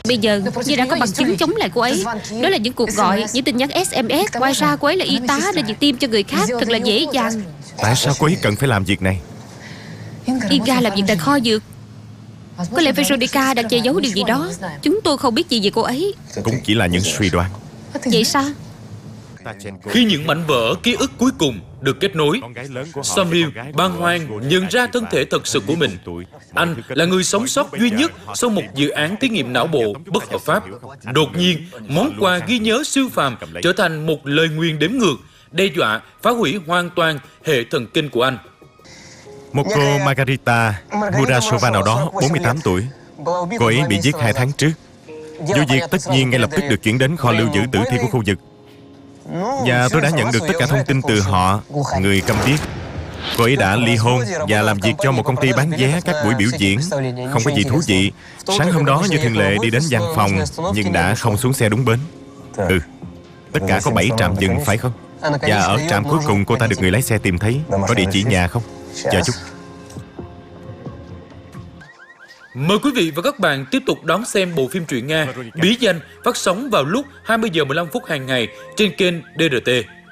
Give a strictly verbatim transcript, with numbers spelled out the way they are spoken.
Bây giờ như đã có bằng chứng chống lại cô ấy. Đó là những cuộc gọi, những tin nhắn ét em ét. Ngoài ra cô ấy là y tá nên việc tiêm cho người khác thật là dễ dàng. Tại sao cô ấy cần phải làm việc này? Inga làm việc tại kho dược. Có lẽ Veronica đang che giấu điều gì đó. Chúng tôi không biết gì về cô ấy. Cũng chỉ là những suy đoán. Vậy sao? Khi những mảnh vỡ ký ức cuối cùng được kết nối, Samuel bàng hoàng nhận ra thân thể thật sự của mình. Anh là người sống sót duy nhất sau một dự án thí nghiệm não bộ bất hợp pháp. Đột nhiên, món quà ghi nhớ siêu phàm trở thành một lời nguyền đếm ngược, đe dọa phá hủy hoàn toàn hệ thần kinh của anh. Một cô Margarita Murasova nào đó, bốn mươi tám tuổi. Cô ấy bị giết hai tháng trước. Vụ việc tất nhiên ngay lập tức được chuyển đến kho lưu giữ tử thi của khu vực. Và tôi đã nhận được tất cả thông tin từ họ, người câm điếc. Cô ấy đã ly hôn và làm việc cho một công ty bán vé các buổi biểu diễn. Không có gì thú vị. Sáng hôm đó như thường lệ đi đến văn phòng, nhưng đã không xuống xe đúng bến. Ừ, tất cả có bảy trạm dừng phải không? Và ở trạm cuối cùng cô ta được người lái xe tìm thấy. Có địa chỉ nhà không? Chờ chút. Mời quý vị và các bạn tiếp tục đón xem bộ phim truyện Nga Bí Danh phát sóng vào lúc hai mươi giờ mười lăm phút hàng ngày trên kênh đê rờ tê.